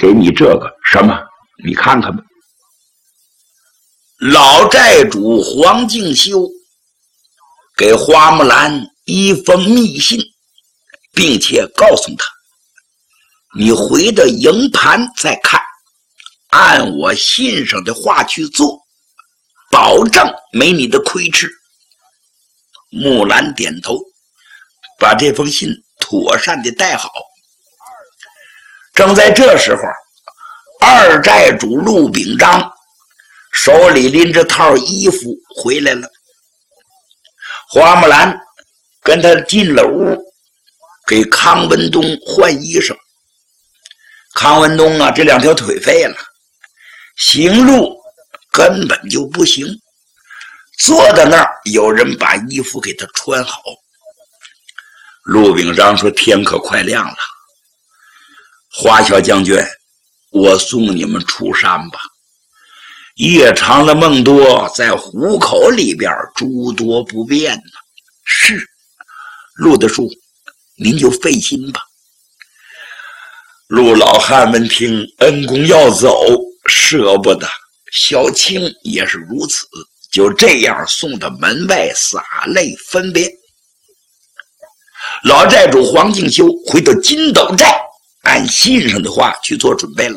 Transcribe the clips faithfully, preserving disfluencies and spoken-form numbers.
给你这个什么？你看看吧。老寨主黄敬修给花木兰一封密信，并且告诉他，你回到营盘再看，按我信上的话去做，保证没你的亏吃。木兰点头，把这封信妥善的带好。正在这时候，二寨主陆秉章手里拎着套衣服回来了。花木兰跟他进了屋，给康文东换衣裳。康文东啊，这两条腿废了，行路根本就不行，坐在那儿有人把衣服给他穿好。陆秉章说，天可快亮了，花小将军，我送你们出山吧。夜长了梦多，在虎口里边诸多不便呢。是，陆大叔，您就费心吧。陆老汉闻听恩公要走，舍不得。小青也是如此，就这样送到门外洒泪分别。老寨主黄敬修回到金斗寨，按信上的话去做准备了。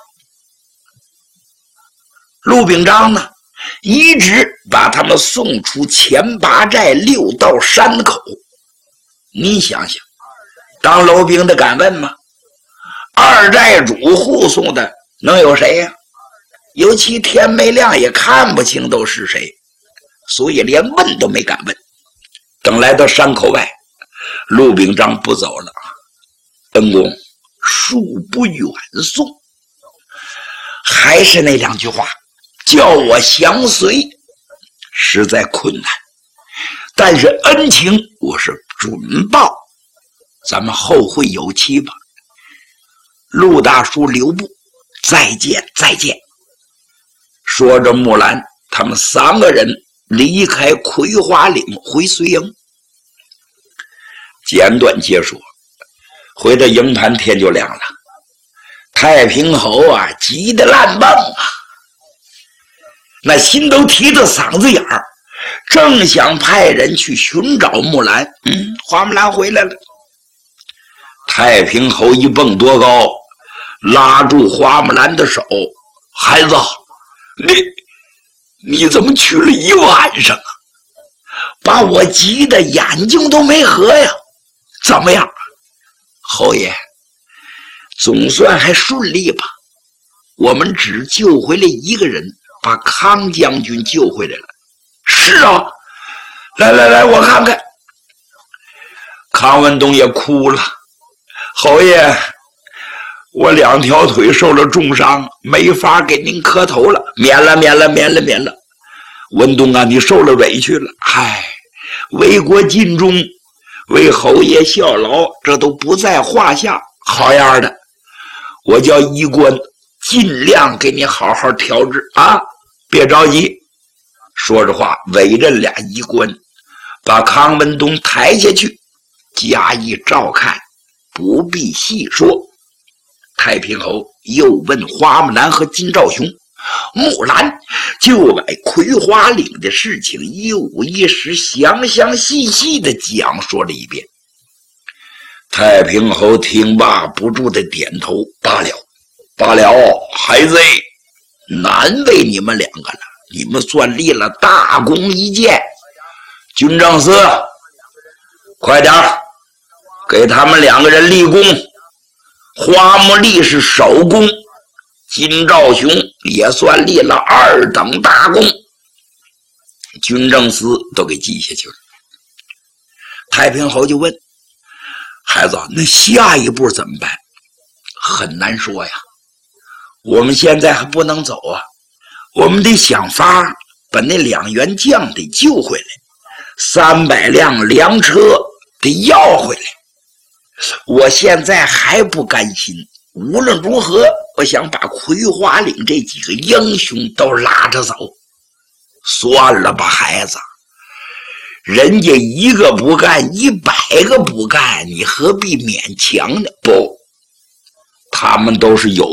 陆秉章呢，一直把他们送出前八寨六道山口。你想想，当楼兵的敢问吗？二寨主护送的能有谁呀、啊？尤其天没亮也看不清都是谁，所以连问都没敢问。等来到山口外，陆秉章不走了，恩公，恕不远送。还是那两句话，叫我降随实在困难，但是恩情我是准报，咱们后会有期吧。陆大叔留步，再见再见。说着，木兰他们三个人离开葵花岭回绥营。简短结束，回到营盘天就亮了。太平侯啊，急得烂蹦啊，那心都提到嗓子眼儿，正想派人去寻找木兰。嗯，花木兰回来了。太平侯一蹦多高，拉住花木兰的手，孩子，你你怎么去了一晚上啊？把我急得眼睛都没合呀！怎么样，侯爷？总算还顺利吧？我们只救回来一个人，把康将军救回来了。是啊，来来来，我看看。康文东也哭了，侯爷，我两条腿受了重伤，没法给您磕头了，免了免了免了免了。文东啊，你受了委屈了，唉，为国尽忠，为侯爷效劳，这都不在话下。好样的，我叫医官尽量给你好好调治啊，别着急。说着话，委任俩医官把康文东抬下去，加以照看，不必细说。太平侯又问花木兰和金兆雄，木兰就把葵花岭的事情一五一十详详细细的讲说了一遍。太平侯听罢不住的点头，罢了罢了，孩子，难为你们两个了，你们算立了大功一件。军政司，快点给他们两个人立功。花木立是首功，金兆雄也算立了二等大功。军政司都给记下去了。太平侯就问，孩子，那下一步怎么办？很难说呀，我们现在还不能走啊，我们得想法把那两员将得救回来，三百辆粮车得要回来。我现在还不甘心，无论如何，我想把葵花岭这几个英雄都拉着走。算了吧，孩子，人家一个不干，一百个不干，你何必勉强呢？不，他们都是有